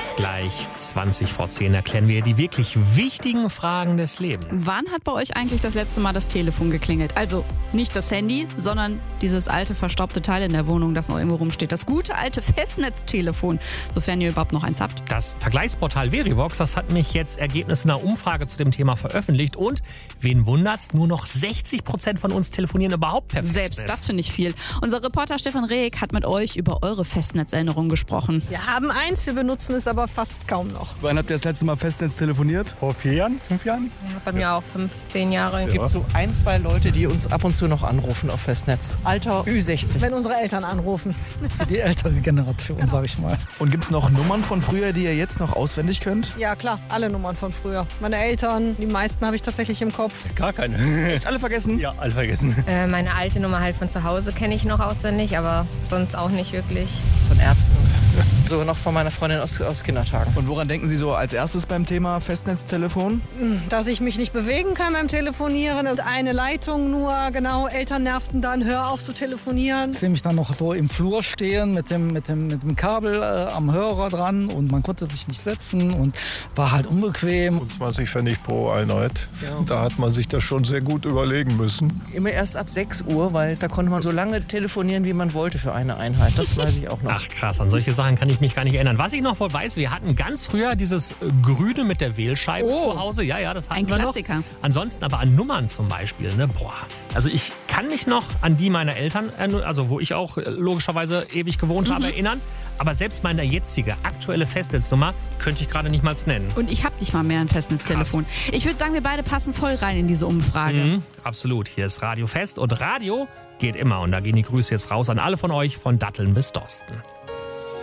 Bis gleich 20:10 erklären wir die wirklich wichtigen Fragen des Lebens. Wann hat bei euch eigentlich das letzte Mal das Telefon geklingelt? Also nicht das Handy, sondern dieses alte verstaubte Teil in der Wohnung, das noch irgendwo rumsteht. Das gute alte Festnetztelefon, sofern ihr überhaupt noch eins habt. Das Vergleichsportal Verivox, das hat mich jetzt Ergebnisse einer Umfrage zu dem Thema veröffentlicht. Und wen wundert's, nur noch 60% von uns telefonieren überhaupt per Festnetz. Selbst das finde ich viel. Unser Reporter Stefan Rehek hat mit euch über eure Festnetzerinnerungen gesprochen. Wir haben eins, wir benutzen es aber fast kaum noch. Wann habt ihr das letzte Mal Festnetz telefoniert? Vor 4 Jahren, 5 Jahren? Ja, bei mir auch 15 Jahre. Es gibt so 1, 2 Leute, die uns ab und zu noch anrufen auf Festnetz. Alter Ü60. Wenn unsere Eltern anrufen. Für die ältere Generation, sag ich mal. Und gibt es noch Nummern von früher, die ihr jetzt noch auswendig könnt? Ja klar, alle Nummern von früher. Meine Eltern, die meisten habe ich tatsächlich im Kopf. Gar keine. Echt alle vergessen? Ja, alle vergessen. Meine alte Nummer halt von zu Hause kenne ich noch auswendig, aber sonst auch nicht wirklich. Von Ärzten. Sogar noch von meiner Freundin aus Kindertagen. Und woran denken Sie so als erstes beim Thema Festnetztelefon? Dass ich mich nicht bewegen kann beim Telefonieren und eine Leitung nur, genau, Eltern nervten dann, hör auf zu telefonieren. Ich sehe mich dann noch so im Flur stehen mit dem Kabel am Hörer dran und man konnte sich nicht setzen und war halt unbequem. 20 Pfennig pro Einheit. Ja. Da hat man sich das schon sehr gut überlegen müssen. Immer erst ab 6 Uhr, weil da konnte man so lange telefonieren, wie man wollte für eine Einheit. Das weiß ich auch noch. Ach krass, an solche Sachen kann ich mich gar nicht erinnern. Was ich noch wohl weiß, wir hatten ganz früher dieses Grüne mit der Wählscheibe zu Hause. Ja, das hatten wir noch. Ein Klassiker. Ansonsten aber an Nummern zum Beispiel. Ne? Boah. Also ich kann mich noch an die meiner Eltern, also wo ich auch logischerweise ewig gewohnt habe, erinnern. Aber selbst meine jetzige, aktuelle Festnetznummer könnte ich gerade nicht mal nennen. Und ich habe nicht mal mehr ein Festnetztelefon. Krass. Ich würde sagen, wir beide passen voll rein in diese Umfrage. Absolut. Hier ist Radio Fest und Radio geht immer. Und da gehen die Grüße jetzt raus an alle von euch, von Datteln bis Dorsten.